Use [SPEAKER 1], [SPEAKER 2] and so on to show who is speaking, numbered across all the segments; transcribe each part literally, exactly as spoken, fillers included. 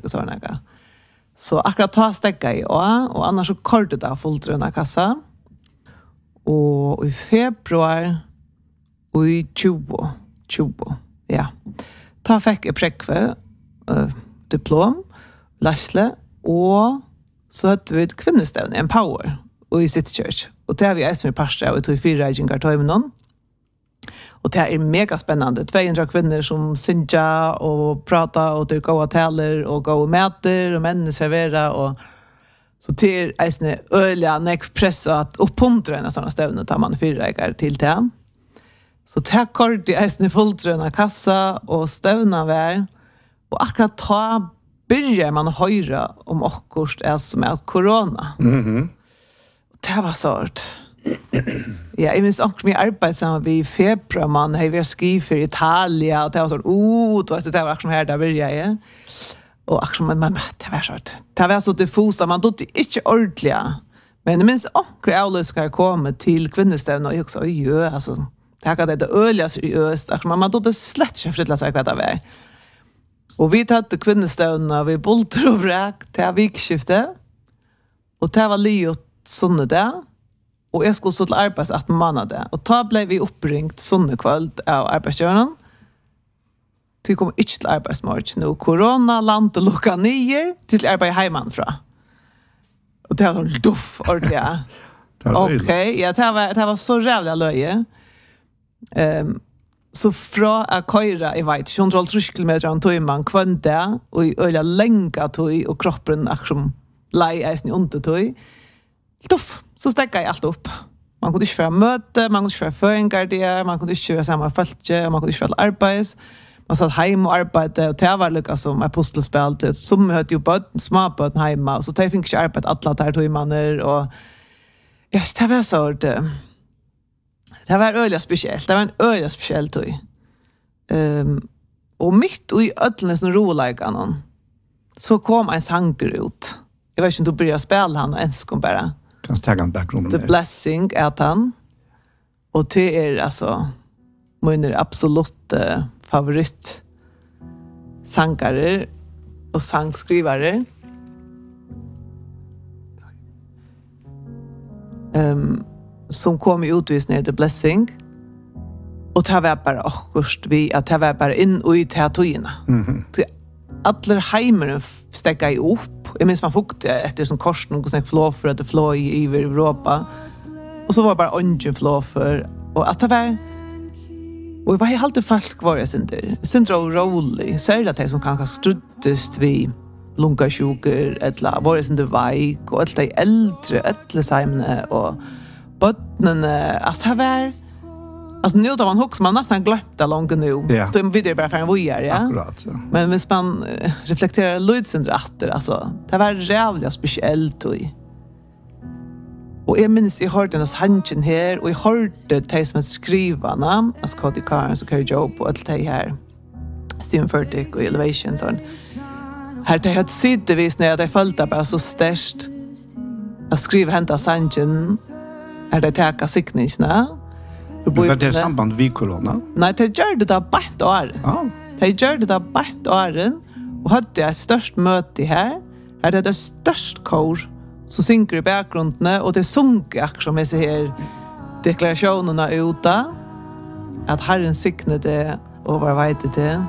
[SPEAKER 1] och sådana där. Så akkurat ta stäcka i ja, och annars så kortet av fullt runda kassa. Och i februari och i tjugo, tjugo, ja. Ta fick ett präckve, uh, diplom, Lasle, och så hade vi ett kvinnestävn, Empower, och i City Church. Och det har vi är som är pastor och tog fyra regingar tar med någon. Och det är mega spännande. tvåhundra kvinnor som synja och prata och det går taler och gå mäter och män servera och så till är öliga neck press att uppmuntra en såna stävn tar man fyra regar till det. Så det kort är är fulltröna kassa och stävna vär och akkurat ta börjar man höra om akkurst är som är corona.
[SPEAKER 2] Mhm.
[SPEAKER 1] Det var sårt. Ja, jag minns också med arbetsamma vi i februar man har varit skriv för Italien och det var så oh, då så det var också här där började jag. Och också men man det var sårt. Det var så diffust man då inte ordentliga. Men det minns också jag ska komma till kvinnestävn och jag också oj alltså det här kan det öliga seriöst. Alltså man då det slett inte förstå sig vad det var. Och vi tatt kvinnestävna vi bolter och bräk till vikskifte. Och det var Leo sånne där. Och jag skulle så till arbets att månade. Och då blev vi uppringt sånne kväll av arbetsgöraren. Vi kom inte till arbetsmorgon nu. Corona landet lukka nio till arbeid hemmanfra. Och det var duff ordentligt. Okej, ja, det var, det var så jävla löje. Um, så fra att köra, jag vet, hundra kilometer an tog man kvönte och i öliga länka tog och kroppen liksom lej eisen i undertog. Tuff, så stäckade jag allt upp. Man kunde inte föra möte, man kunde inte föra föringar man kunde inte köra samma följe, man kunde inte föra arbets. Man satt hem och arbetade och det var lika som apostelspel till som hade ju bara små på den hemma och så det fick inte arbeta alla där tog maner och ja, det var så det det var öliga speciellt. Det var en öliga speciell tog. Um, och mitt i ödlnes rolägarna så kom en sanger ut. Jag vet inte om du börjar spela han och ens kom bara.
[SPEAKER 2] Kan ta en bakgrund.
[SPEAKER 1] The Blessing är han. Och det är alltså min absolut uh, favorit sångare och sångskrivare. Um, som kom i utvisning The Blessing. Och det var bara akkurst vi att det var bara in och i teatrina.
[SPEAKER 2] Mhm.
[SPEAKER 1] Alla heimer stäcka i upp. Jag minns man fukte efter som korsen och sånt flå för att det flå i i Europa. Och så var det bara ungen flå för och att det var och det var helt alltid folk var jag synder. Syndra och rolig. Särskilt att det som kanske struttest vi lungasjuker eller var jag synder veik och alla de äldre ätlesaimne och bottnene. Alltså det var alltså nu då man hooks man nästan glömt det långt nu.
[SPEAKER 2] Ja.
[SPEAKER 1] Då vidare bara för en vojar, ja.
[SPEAKER 2] Akkurat, ja.
[SPEAKER 1] Men hvis man reflekterar lydsen rätter alltså det var jävligt speciellt och och jag minns jag hörde den hanchen här och jag hörde det som skrivarna alltså Cody Carnes och Carrie Job och allt det här Stephen Furtick och Elevation sån här det hade sitter vis när det följde bara så störst att skriva hända hanchen är det täcka siktningarna.
[SPEAKER 2] Det var det samband vid corona?
[SPEAKER 1] Nej, det gör det där bänt åren.
[SPEAKER 2] Ja.
[SPEAKER 1] Det gör det där bänt åren. Och hade jag störst möte här. Här är det störst kor som synker i bakgrunden. Och det sunker som jag ser deklarationerna ute. Att Herren siktade och var vet det.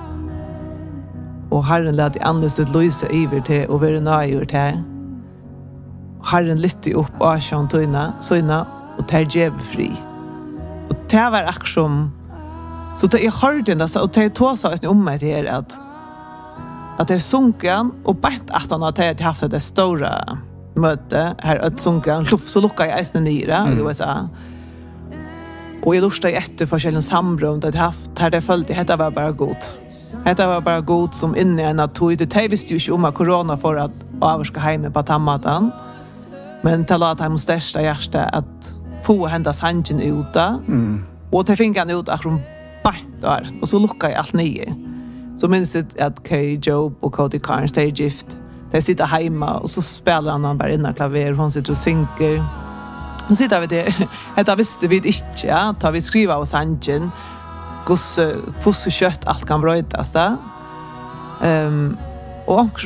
[SPEAKER 1] Och Herren lät i andelset lysa iver till och vara nöjord till. Herren lytte upp och asjan tøyna, søyna og tar djev fri. Og det var akkurat som så det jag hörde det så och det tog så om mig det är att att det sunken och bänt att han hade haft det stora möte här att sunken så luckade jag ästen nere i U S A. Och jag lustade efter forskjellige samråd det haft här det följde det var bara gott. Det var bara gott som inne i en natur det visste ju inte om att corona för att avska hem på tammatan. Men till att han största hjärta att få hända sanjen ute.
[SPEAKER 2] Mm.
[SPEAKER 1] Och det fick han ut att de där och så luckade jag allt nio. Så minns det att Carrie Job och Cody Carnes de är gift. De sitter hemma och så spelar han bara innan klaver och hon sitter och synker. Nu sitter vi där. Detta visste vi inte, ja. Tar vi skriva av sanjen. Hur kött allt kan brötas där. Um, och